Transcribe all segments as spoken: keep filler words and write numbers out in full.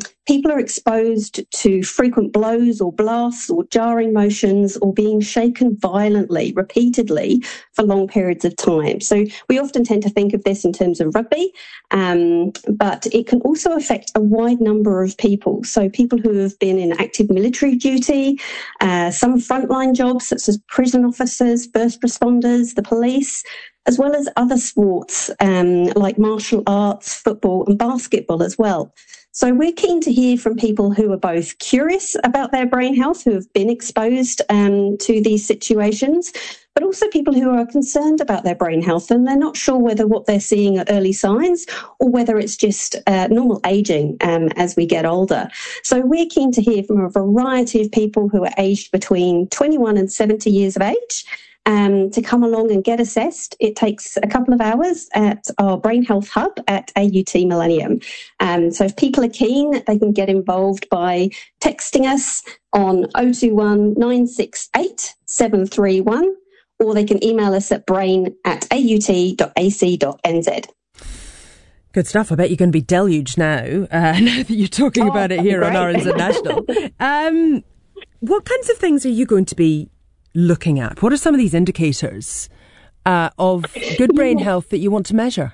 people are exposed to frequent blows or blasts or jarring motions or being shaken violently, repeatedly for long periods of time. So we often tend to think of this in terms of rugby, um, but it can also affect a wide number of people. So people who have been in active military duty, uh, some frontline jobs such as prison officers, first responders, the police, as well as other sports um, like martial arts, football and basketball as well. So we're keen to hear from people who are both curious about their brain health, who have been exposed um, to these situations, but also people who are concerned about their brain health and they're not sure whether what they're seeing are early signs or whether it's just uh, normal aging um, as we get older. So we're keen to hear from a variety of people who are aged between twenty-one and seventy years of age. Um, to come along and get assessed. It takes a couple of hours at our Brain Health Hub at A U T Millennium. Um, so if people are keen, they can get involved by texting us on oh two one, nine six eight, seven three one, or they can email us at brain at a u t dot a c dot n z. Good stuff. I bet you're going to be deluged now, uh, now that you're talking oh, about it here on R N Z National. Um, what kinds of things are you going to be looking at? What are some of these indicators uh, of good brain health that you want to measure?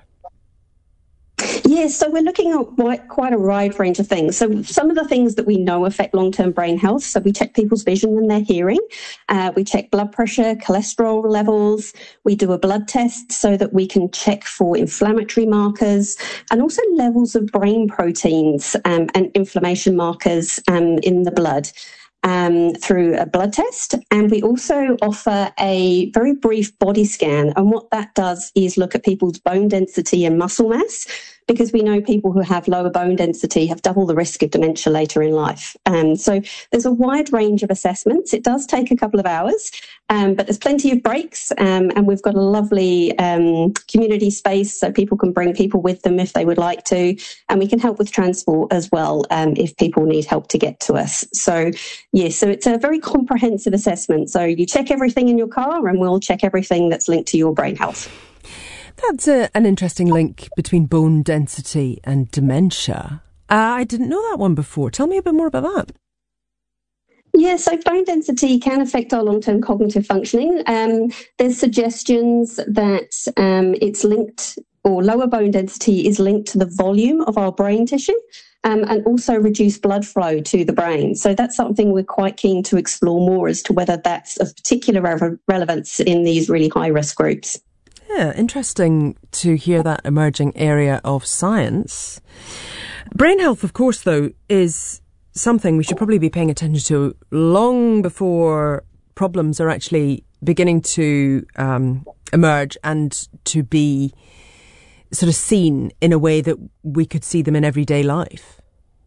Yes, so we're looking at quite a wide range of things. So some of the things that we know affect long-term brain health, so we check people's vision and their hearing, uh, we check blood pressure, cholesterol levels, we do a blood test so that we can check for inflammatory markers and also levels of brain proteins um, and inflammation markers um, in the blood. Um, through a blood test. And we also offer a very brief body scan. And what that does is look at people's bone density and muscle mass, because we know people who have lower bone density have double the risk of dementia later in life. Um, so there's a wide range of assessments. It does take a couple of hours, um, but there's plenty of breaks. Um, and we've got a lovely um, community space so people can bring people with them if they would like to. And we can help with transport as well um, if people need help to get to us. So, yes, so it's a very comprehensive assessment. So you check everything in your car and we'll check everything that's linked to your brain health. That's a, an interesting link between bone density and dementia. Uh, I didn't know that one before. Tell me a bit more about that. Yeah, so bone density can affect our long-term cognitive functioning. Um, there's suggestions that um, it's linked, or lower bone density is linked to the volume of our brain tissue. Um, and also reduce blood flow to the brain. So that's something we're quite keen to explore more as to whether that's of particular re- relevance in these really high-risk groups. Yeah, interesting to hear that emerging area of science. Brain health, of course, though, is something we should probably be paying attention to long before problems are actually beginning to um, emerge and to be sort of seen in a way that we could see them in everyday life.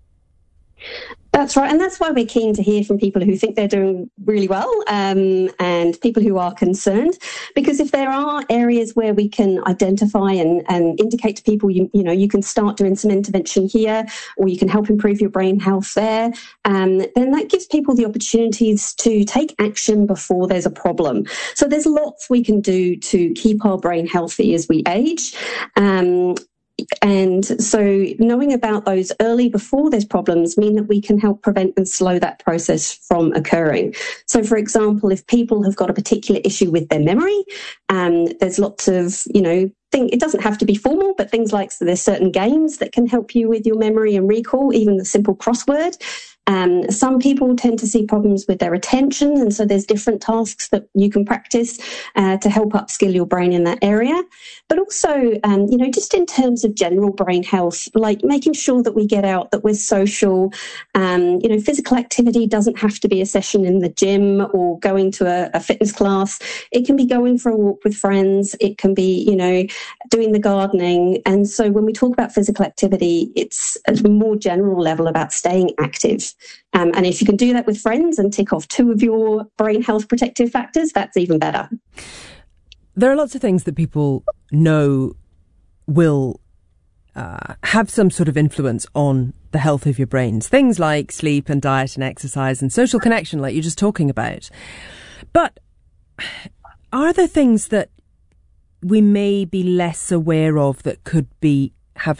That's right, and that's why we're keen to hear from people who think they're doing really well um, and people who are concerned, because if there are areas where we can identify and, and indicate to people, you, you know, you can start doing some intervention here or you can help improve your brain health there, um, then that gives people the opportunities to take action before there's a problem. So there's lots we can do to keep our brain healthy as we age. Um, And so knowing about those early before there's problems mean that we can help prevent and slow that process from occurring. So, for example, if people have got a particular issue with their memory, um, there's lots of, you know, thing, it doesn't have to be formal, but things like so there's certain games that can help you with your memory and recall, even the simple crossword. Um, some people tend to see problems with their attention, and so there's different tasks that you can practice uh, to help upskill your brain in that area. But also, um, you know, just in terms of general brain health, like making sure that we get out, that we're social. Um, you know, physical activity doesn't have to be a session in the gym or going to a, a fitness class. It can be going for a walk with friends. It can be, you know, doing the gardening. And so when we talk about physical activity, it's at a more general level about staying active. Um, and if you can do that with friends and tick off two of your brain health protective factors, that's even better. There are lots of things that people know will uh, have some sort of influence on the health of your brains. Things like sleep and diet and exercise and social connection, like you're just talking about. But are there things that we may be less aware of that could be having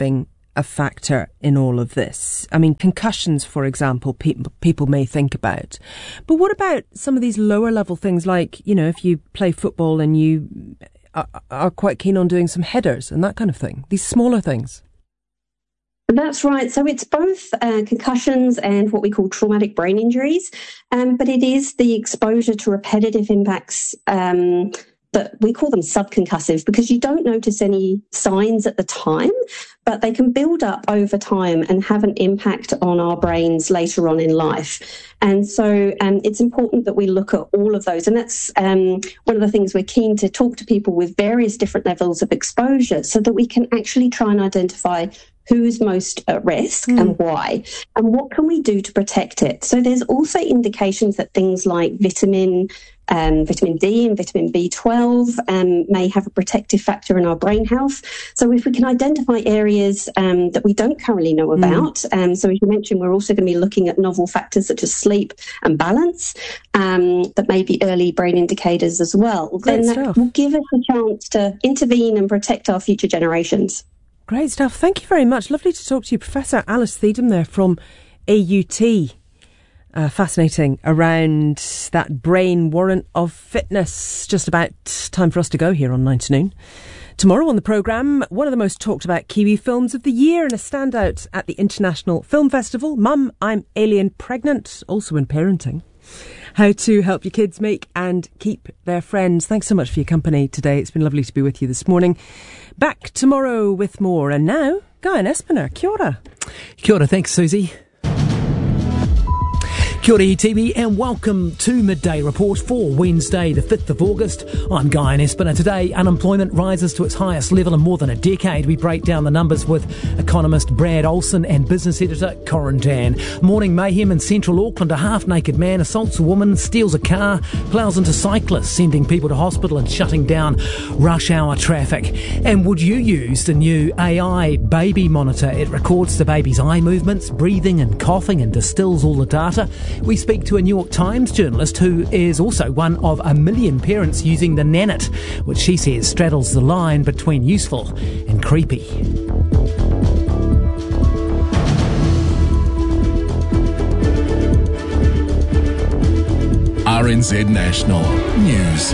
a factor in all of this? I mean, concussions, for example, pe- people may think about. But what about some of these lower level things like, you know, if you play football and you are, are quite keen on doing some headers and that kind of thing, these smaller things? That's right. So it's both uh, concussions and what we call traumatic brain injuries, um, but it is the exposure to repetitive impacts um, that we call them subconcussive, because you don't notice any signs at the time, but they can build up over time and have an impact on our brains later on in life. And so um, it's important that we look at all of those. And that's um, one of the things we're keen to talk to people with various different levels of exposure so that we can actually try and identify who's most at risk mm. and why, and what can we do to protect it. So there's also indications that things like vitamin um, vitamin D and vitamin B twelve um, may have a protective factor in our brain health. So if we can identify areas um, that we don't currently know about, mm. um, so as you mentioned, we're also going to be looking at novel factors such as sleep and balance um, that may be early brain indicators as well. Great then that stuff. will give us a chance to intervene and protect our future generations. Great stuff. Thank you very much. Lovely to talk to you. Professor Alice Thiedem there from A U T. Uh, fascinating around that brain warrant of fitness. Just about time for us to go here on nine to noon. Tomorrow on the programme, one of the most talked about Kiwi films of the year and a standout at the International Film Festival, Mum, I'm Alien Pregnant, also in parenting. How to help your kids make and keep their friends. Thanks so much for your company today. It's been lovely to be with you this morning. Back tomorrow with more. And now, Guy and Espiner. Kia ora. Kia ora. Thanks, Susie. Kia ora, E T V, and welcome to Midday Report for Wednesday, the fifth of August. I'm Guy and Espiner. Today, unemployment rises to its highest level in more than a decade. We break down the numbers with economist Brad Olsen and business editor Corin Dan. Morning mayhem in central Auckland. A half-naked man assaults a woman, steals a car, ploughs into cyclists, sending people to hospital and shutting down rush hour traffic. And would you use the new A I baby monitor? It records the baby's eye movements, breathing and coughing, and distills all the data. We speak to a New York Times journalist who is also one of a million parents using the Nanit, which she says straddles the line between useful and creepy. R N Z National News.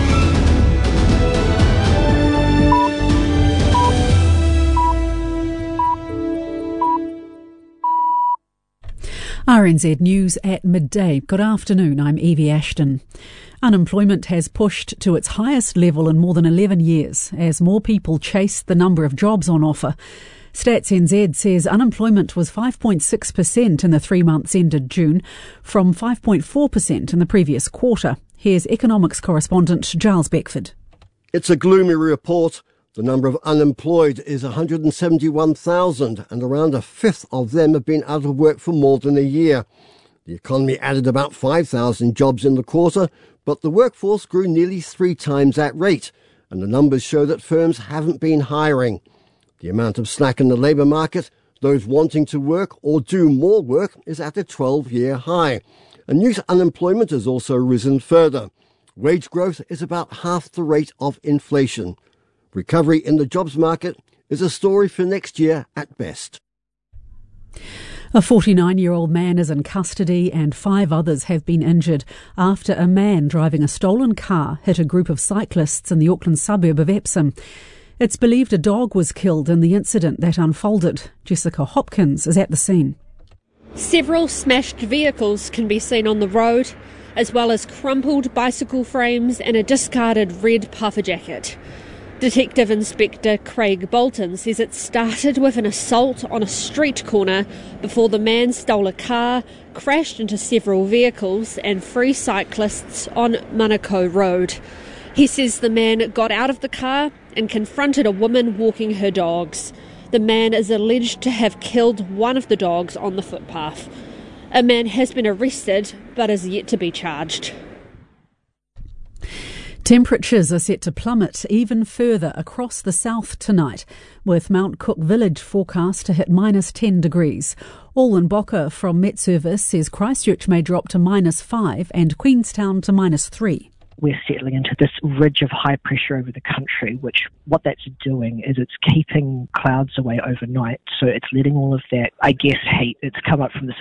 R N Z News at midday. Good afternoon, I'm Evie Ashton. Unemployment has pushed to its highest level in more than eleven years as more people chase the number of jobs on offer. Stats N Z says unemployment was five point six percent in the three months ended June, from five point four percent in the previous quarter. Here's economics correspondent Giles Beckford. It's a gloomy report. The number of unemployed is one hundred seventy-one thousand, and around a fifth of them have been out of work for more than a year. The economy added about five thousand jobs in the quarter, but the workforce grew nearly three times that rate, and the numbers show that firms haven't been hiring. The amount of slack in the labour market, those wanting to work or do more work, is at a twelve-year high. And youth unemployment has also risen further. Wage growth is about half the rate of inflation. Recovery in the jobs market is a story for next year at best. A forty-nine-year-old man is in custody and five others have been injured after a man driving a stolen car hit a group of cyclists in the Auckland suburb of Epsom. It's believed a dog was killed in the incident that unfolded. Jessica Hopkins is at the scene. Several smashed vehicles can be seen on the road, as well as crumpled bicycle frames and a discarded red puffer jacket. Detective Inspector Craig Bolton says it started with an assault on a street corner before the man stole a car, crashed into several vehicles and three cyclists on Manukau Road. He says the man got out of the car and confronted a woman walking her dogs. The man is alleged to have killed one of the dogs on the footpath. A man has been arrested but is yet to be charged. Temperatures are set to plummet even further across the south tonight, with Mount Cook Village forecast to hit minus ten degrees. Alwyn Bocker from Met Service says Christchurch may drop to minus five and Queenstown to minus three. we're settling into this ridge of high pressure over the country, which what that's doing is it's keeping clouds away overnight. So it's letting all of that, I guess, heat that's come up from the